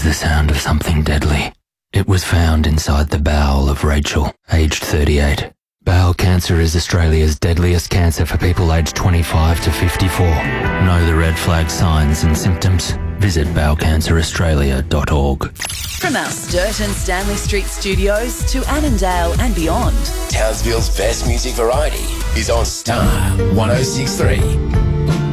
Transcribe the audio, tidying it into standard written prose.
the sound of something deadly. It was found inside the bowel of Rachel, aged 38. Bowel cancer is Australia's deadliest cancer for people aged 25 to 54. Know the red flag signs and symptoms? Visit bowelcanceraustralia.org. From our Sturt and Stanley Street studios to Annandale and beyond, Townsville's best music variety is on Star 106.3.